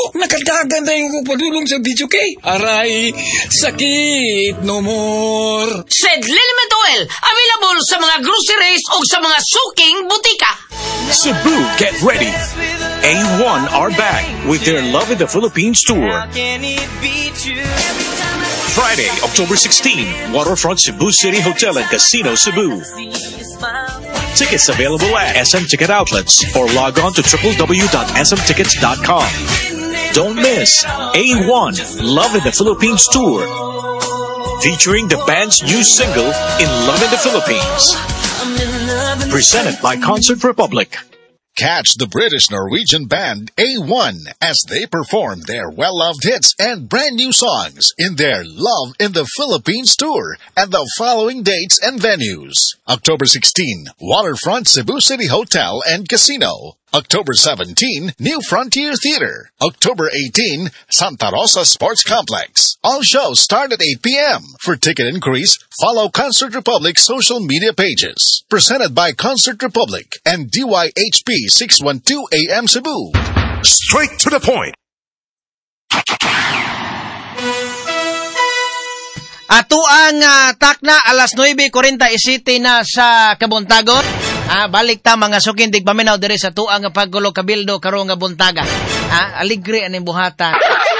Nakadagan tayo kung padulong sa video kay. Aray, sakit no more. Said Lilimet Oil, available sa mga groceries o sa mga suking butika. Cebu, get ready. A1 are back with their Love in the Philippines tour. Friday, October 16, Waterfront Cebu City Hotel and Casino, Cebu. Tickets available at SM Ticket Outlets or log on to www.smtickets.com. Don't miss A1 Love in the Philippines tour, featuring the band's new single In Love in the Philippines. Presented by Concert Republic. Catch the British-Norwegian band A1 as they perform their well-loved hits and brand new songs in their Love in the Philippines tour at the following dates and venues. October 16, Waterfront Cebu City Hotel and Casino. October 17, New Frontier Theater. October 18, Santa Rosa Sports Complex. All shows start at 8 p.m. For ticket inquiries, follow Concert Republic's social media pages. Presented by Concert Republic and DYHP 612 AM Cebu. Straight to the point. Ato ang takna alas 9:47 na sa Kabuntagon. Balik ta mga sukin tigpaminaw diri sa tuang paggulo kabildo karon nga buntaga. Aligre aning buhatan.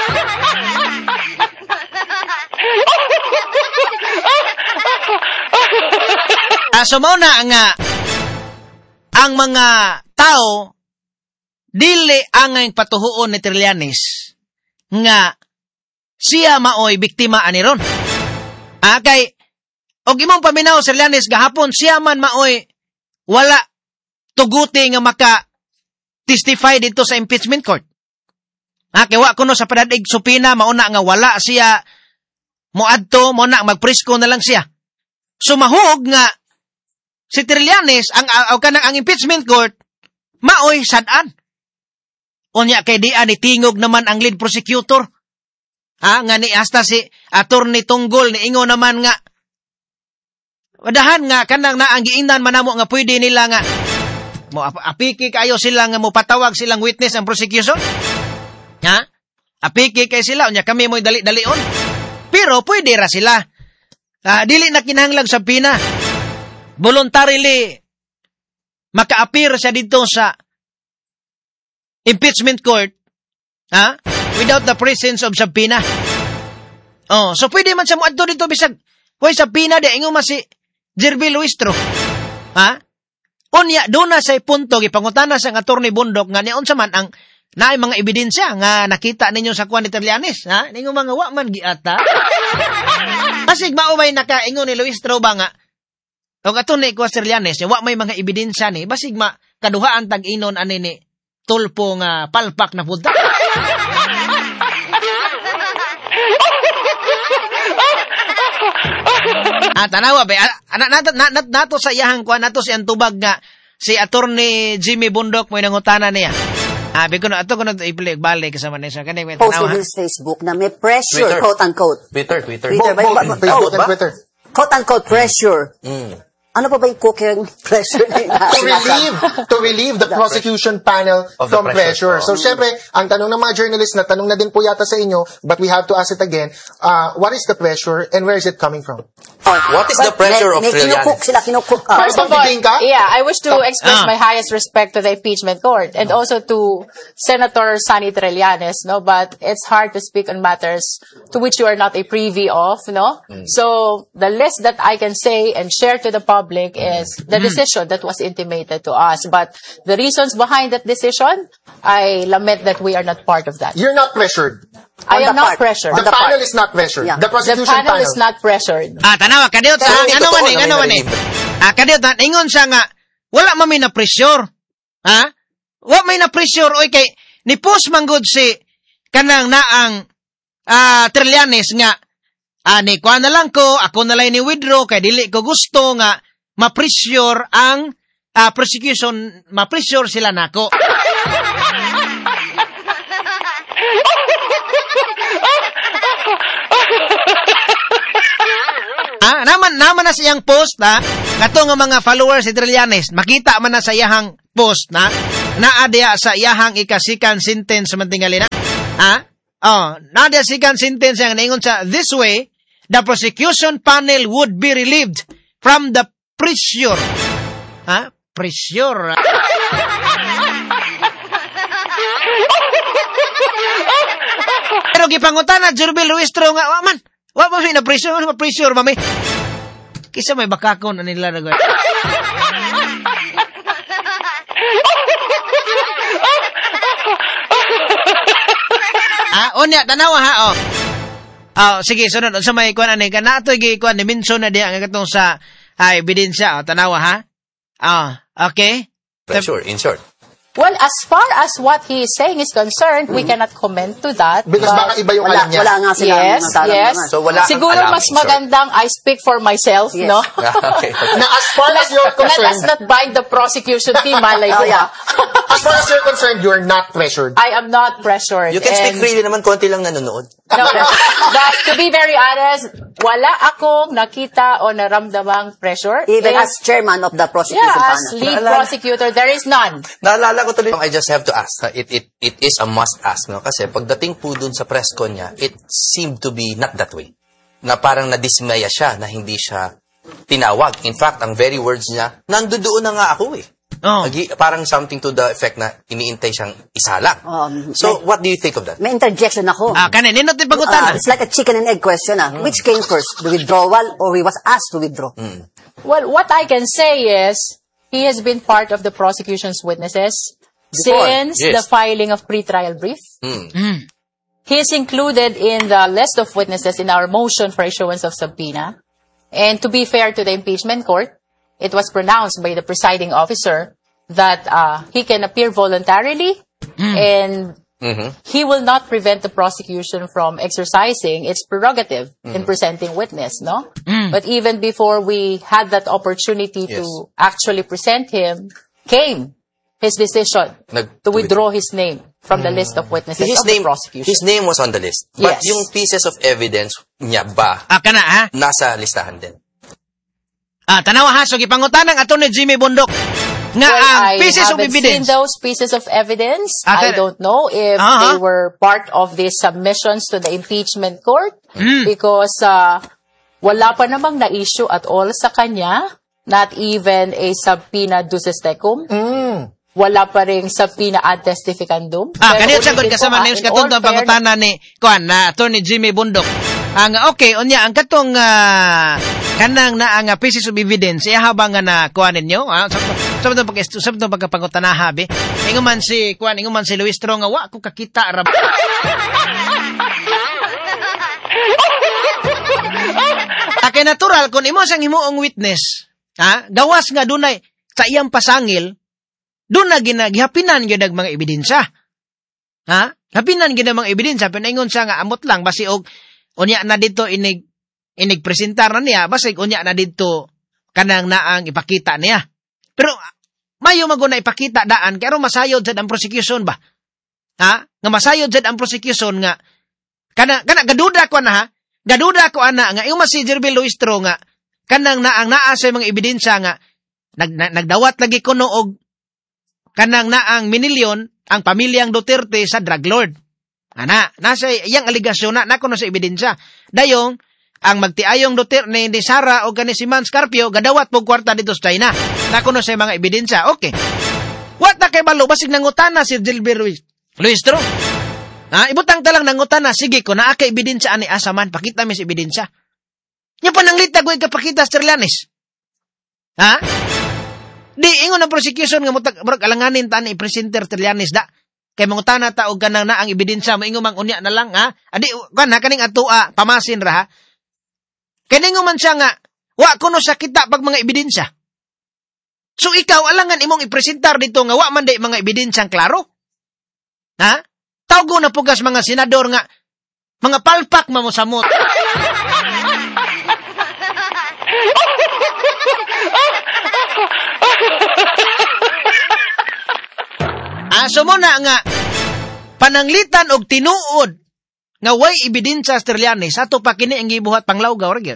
So mao na nga ang mga tao dili ang patuhuon ni Trillanes nga siya maoy biktima ani ron. Kay og imong paminaw sa Trillanes gahapon siya man maoy wala tuguti nga maka testify dito sa impeachment court. Kay wa kuno sa padadig supina mauna nga wala siya moadto mo na magpresko na lang siya. Sumahog nga si Trillanes ang impeachment court maoy sad-an. Unya kay di ani tingog naman ang lead prosecutor. Nga ni hasta si Attorney Tunggol ni ingo naman nga wadahan nga kanang naang giingnan manamo nga pwede nila nga mo apiki kayo sila nga mo patawag silang witness ang prosecution. Apiki kay sila unya kami mo'y dali-dalion. Pero pwede ra sila. Dili na kinahanglan sa pina. Voluntarily maka-appear siya dito sa impeachment court without the presence of subpoena. So pwede man siya moadto dito bisag hoy subpoena di ingon man si Jerby Luistro. Unya doon na sa punto gipangutana sa Attorney Bundok nga niya unsa man ang naay mga ebidensya nga nakita ninyo sa kuan ni Trillanes. Ninyo mga wa man giata. Asig maumay nakaingon ni Luistro ba nga og ato ni kuan Trillanes wa may mga ebidensya ni basig kaduhaan tag-inon ani ni tulpo nga palpak na punta. Tanawa ba nato sa iyahang kuan nato si antubag nga si Attorney Jimmy Bundok mo nangutana niya. Bikuno ato kuno ibalik kasama niya sa kanang post on his Facebook na may pressure, Twitter. Quote unquote. Twitter. Facebook and Twitter. Quote unquote pressure. Ano pa ba yung cooking pressure na to relieve the prosecution panel from pressure. So, syempre, ang tanong ng mga journalists na tanong na din po yata sa inyo, but we have to ask it again, what is the pressure and where is it coming from? What is the pressure of Trillanes? Kinukuk. First of all, I wish to express my highest respect to the impeachment court and also to Senator Sonny Trillanes, but it's hard to speak on matters to which you are not a privy of, So, the list that I can say and share to the public is the decision that was intimated to us. But the reasons behind that decision, I lament that we are not part of that. You're not pressured. I am not pressured. The panel is not pressured. Yeah. The prosecution panel is not pressured. Tanawa, kadiot sa, ano man eh. Kadiot, ingon siya nga, wala man may na pressure. Wala may na pressure, oy, kay, ni post manggod si, kanang naang, Trillanes nga, ni kuha na lang ko, ako na lang ni withdraw, kay dili ko gusto nga, ma-pressure ang prosecution, ma-pressure sila nako. Naman na siyang post kato nga mga followers si Trillanes, makita man na sa iyahang post naa diya sa iyahang ikasikan sentence man tingali na. Nada second sentence yang naingon sa this way, the prosecution panel would be relieved from the pressure. Pressure. Pero gipangutana Jerbil Luistro nga, wa man na pressure, mami. Kisa may bakakon na nila nagwa. Onya, tanawa ha, sige, sunod, sa may kuan ani, kana ito kuan, dimension na diya, nga katong sa ebidensya, tanawa ha. Okay. Pressure, in short. Well, as far as what he is saying is concerned, we cannot comment to that. Because baka iba yung alam niya. Wala nga sila. Yes. So, wala siguro alam, mas magandang I speak for myself, no? Okay. Na as far as you're Let us concerned, not bind the prosecution team, malay ko. as far as you're concerned, you're not pressured. I am not pressured. You can speak freely naman, konti lang nanonood. No, but to be very honest, wala akong nakita o naramdamang pressure. Even as chairman of the prosecution as panel. lead prosecutor, there is none. Naalala ko tuloy, I just have to ask. It is a must ask, no? Kasi pagdating po dun sa press con niya, it seemed to be not that way. Na parang nadismaya siya, na hindi siya tinawag. In fact, ang very words niya, nandoon na nga ako eh. Parang something to the effect na iniintay siyang isala. So, what do you think of that? May interjection ako. Kanin, ninot yung pagutan. It's like a chicken and egg question. Which came first, the withdrawal or we was asked to withdraw? Well, what I can say is, he has been part of the prosecution's witnesses since the filing of pre-trial brief. He is included in the list of witnesses in our motion for issuance of subpoena. And to be fair to the impeachment court, it was pronounced by the presiding officer that he can appear voluntarily and he will not prevent the prosecution from exercising its prerogative in presenting witness, no? But even before we had that opportunity to actually present him, came his decision to withdraw his name from the list of witnesses of the prosecution. His name was on the list. But yung pieces of evidence niya ba, nasa listahan din? Tanawa ha, so gipangutanang Attorney Jimmy Bundok nga ang pieces of evidence. Seen those pieces of evidence. I don't know if they were part of the submissions to the impeachment court because wala pa namang na-issue at all sa kanya, not even a subpoena duces tecum. Wala pa ring subpoena ad testificandum. Kaniyot sagod kasama news katong pangutana ni na Attorney Jimmy Bundok. Ang ang katong kanang na ang pieces of evidence habang na kuan ninyo sabto pagpangutana habi ingon man si Luis Tro nga wa ko kakita ra. Kay natural kun imo sang himuong witness gawas nga dunay sa iyang pasangil doon na ginagihapinan gyud ang mga ebidensya. Hapinan gyud ang mga ebidensya pinaingon siya nga amot lang basi og unya na dito inig presentar na niya, basig unya na dito kanang naang ipakita niya. Pero mayo maguna ipakita daan kay aron masayod sad ang prosecution ba? Nga masayod sad ang prosecution nga kana gaduda ko na gaduda ko ana nga yung si Jerbil Luistro nga kanang naang naa sa mga ebidensya nga nagdawat lagi kuno og kanang naang minilyon ang pamilyang Duterte sa drug lord. Nasa iyang aligasyon na kuno sa ebidensya. Dayong ang magtiayong Duterte ni Sara o kani si Man Scarpio gadawat pog kwarta dito sa China. Nakuno sa mga ebidensya. Okay. What na kay balo basig nangutana si Jerbil Luistro. Ibutang talang nangutana sige ko naa kay ebidensya ani asaman pakita mi sa ebidensya. Nya pananglita ko ikapakita sa Trillanes. Di ingon ang prosecution nga murag alanganin ta ni presenter Trillanes da. Kay mangutana ta og kanang naang ebidensya mo ingon mang unya na lang Adi kaning atua pamasin ra Kaya man siya nga, wa kuno sa kita pag mga ebidensya. So ikaw, alangan imong ipresentar dito nga, wa man day mga ebidensyang klaro. Tawgo na pugas mga senador nga, mga palpak mamusamot. So muna nga, pananglitan og tinuod nga way ebidensya sa Trillanes, ato pa kini ang gibuhat panglawgaw ra gyud.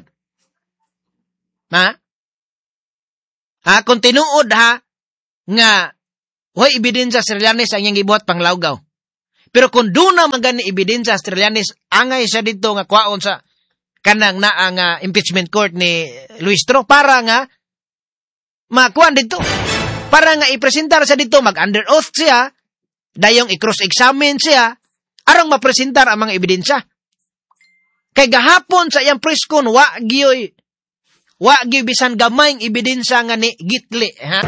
Kung tinuod nga way ebidensya sa Trillanes ang iyang gibuhat panglawgaw. Pero kung doon na magani ebidensya sa Trillanes, angay siya dito nga kwaon sa kanang na ang impeachment court ni Luistro para nga makuan dito. Para nga ipresentar siya dito, mag-under oath siya, dayong i-cross-examine siya, arang mapresentar ang mga ebidensya. Kay gahapon sa iyang preskon, wa gyoy bisan gamayng ebidensya nga ni gitli, ha?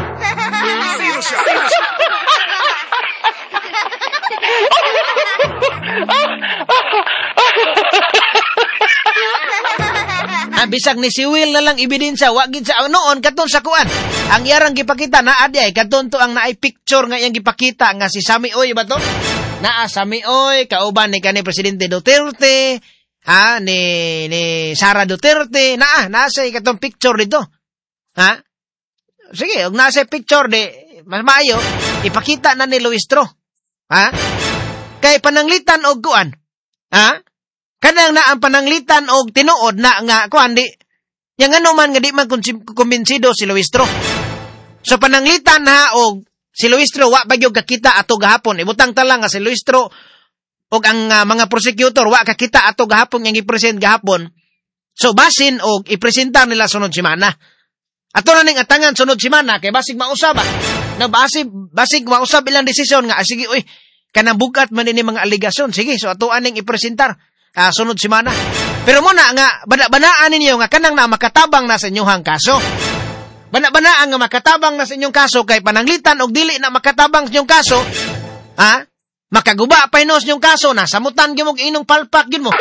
Bisag ni si Will na lang ebidensya, wa gid sa noon katon sa kuan. Ang iyarang gipakita na adi katon to ang naay picture nga iyang gipakita nga si Sami Oy ba to? Naa Sami Oy kauban ni kanhi Presidente Duterte, ni Sara Duterte, naa sa katong picture dito. Ha? Sige, og nasa picture de mas maayo ipakita na ni Luistro. Ha? Kay pananglitan og kuan. Ha? Kanang na ang pananglitan og tinuod na nga kuan di yang ano man nga di man kumbinsido si Luistro. So pananglitan ha og si Luistro wa ba gyud kakita ato gahapon. Ibutang ta lang nga si Luistro og ang mga prosecutor wa kakita ato gahapon nga gi-present gahapon. So basin og ipresentar nila sunod semana. Ato na ning atangan sunod semana kay basig mausab ba. Na basig mausab ilang desisyon nga sige oy kanang bugat man ini mga aligasyon. Sige so ato aning ipresentar sunod semana. Pero muna nga, bana-banaan ninyo nga kanang na makatabang na sa inyong kaso. Bana-banaan nga makatabang na sa inyong kaso kay pananglitan og dili na makatabang sa inyong kaso, ha? Makaguba pa inos inyong kaso na samutan gyud mo inong palpak gyud mo.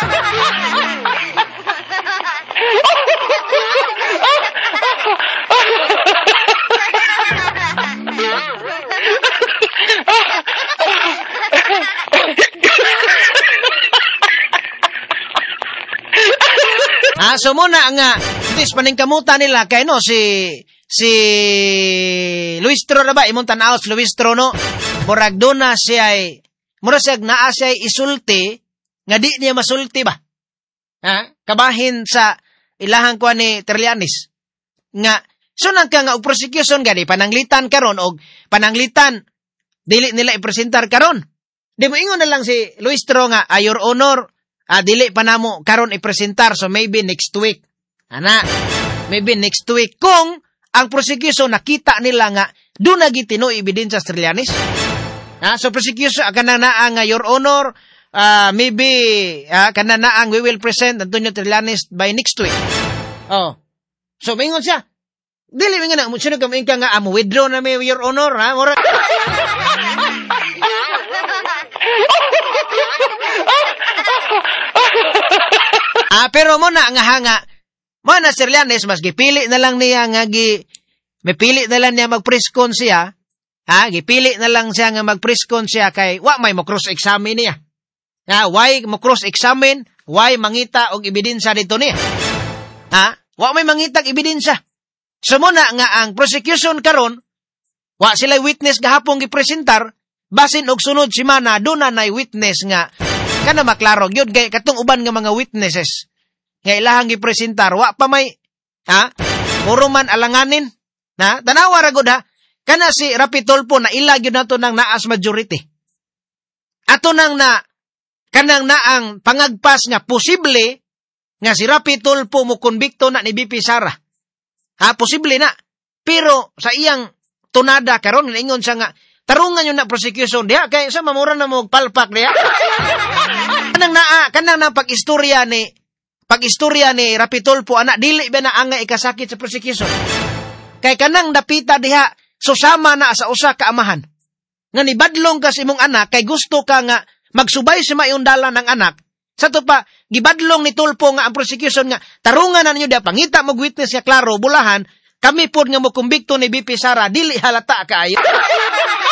So muna nga, tis paningkamutan nila kay no, si Luistro na ba? Imong tanaw si Luistro no? Murag doon na siya murag siya naa siya isulti, nga di niya masulti ba? Ha? Kabahin sa ilahang kwa ni Trillanes. Nga, so nang ka nga og prosecution gani, pananglitan karon og pananglitan, dili nila ipresentar karon. Di mo ingon na lang si Luistro nga, Your Honor, dili pa namo karon ipresentar, so maybe next week. Ana, maybe next week. Kung ang prosecution nakita nila nga doon na gitino ebidensya sa Trillanes. So prosecution kana na ang Your Honor, maybe kana na ang we will present Antonio Trillanes by next week. So mingon siya. Dili mingon na mo sino ka nga amo withdraw na may Your Honor, ha? Mura. Pero mo na nga hanga, mo na si Trillanes, mas gipili na lang niya nga mipili na lang niya mag-preskon siya, gipili na lang siya nga mag-preskon siya kay, wa may mo cross-examine niya. Why mo cross-examine, why mangita og ebidensya dito niya. Wa may mangita og ebidensya. So mo na nga ang prosecution karon, wa sila witness gahapon gipresentar, basin og sunod semana, doon na witness nga, kana maklaro gyud kay katong uban nga mga witnesses nga ilahang gipresentar wa pa may puro man alanganin tanawa ra gud kana si Rapi Tulfo na ila gyud nato nang naas majority ato nang na kanang naang pangagpas nga posible nga si Rapi Tulfo mo konbikto na ni BP Sara posible na pero sa iyang tunada karon ingon siya nga tarungan yun na prosecution diha kay sa mamura na mo palpak diha. kanang na pag-istorya ni Rapi Tulfo anak dili ba na angay ikasakit sa prosecution. Kay kanang dapita diha susama na sa usa ka amahan. Nga nibadlong ka sa imong anak kay gusto ka nga magsubay sa maayong dalan ng anak. Sa to pa gibadlong ni Tulfo nga ang prosecution nga tarungan na ninyo diha pangita mo witness nga klaro bulahan kami pod nga mo kumbikto ni BP Sara dili halata kaayo.